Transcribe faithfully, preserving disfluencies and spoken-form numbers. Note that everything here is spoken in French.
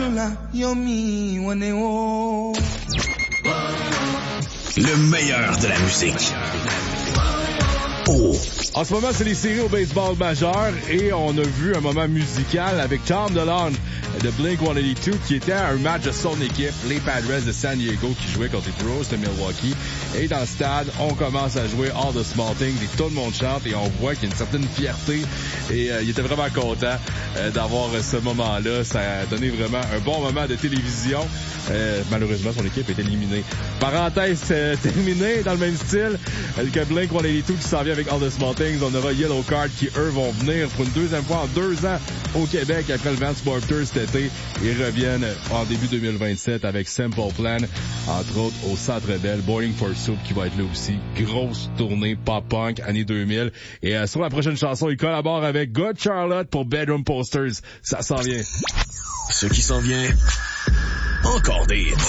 Le meilleur de la musique. Oh. En ce moment, c'est les séries au baseball majeur et on a vu un moment musical avec Tom DeLonge de Blink cent quatre-vingt-deux qui était à un match de son équipe, les Padres de San Diego, qui jouaient contre les Brewers de Milwaukee. Et dans le stade, on commence à jouer All the Small Things et tout le monde chante et on voit qu'il y a une certaine fierté et euh, il était vraiment content euh, d'avoir ce moment-là. Ça a donné vraiment un bon moment de télévision. Euh, malheureusement, son équipe est éliminée. Parenthèse euh, terminée dans le même style euh, que Blink cent quatre-vingt-deux qui s'en vient avec All the Small Things. On aura Yellow Card qui, eux, vont venir pour une deuxième fois en deux ans au Québec après le Vans Warped Tour cet été. Ils reviennent en début deux mille vingt-sept avec Simple Plan, entre autres au Centre Bell, Boiling for Soup qui va être là aussi. Grosse tournée pop-punk année deux mille. Et euh, sur la prochaine chanson, ils collaborent avec Good Charlotte pour Bedroom Posters. Ça s'en vient. Ce qui s'en vient, encore des hits.